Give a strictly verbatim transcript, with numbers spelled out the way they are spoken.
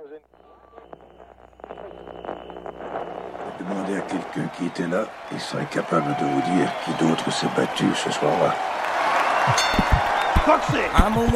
Demandez à quelqu'un qui était là, il serait capable de vous dire qui d'autre s'est battu ce soir-là. I'm a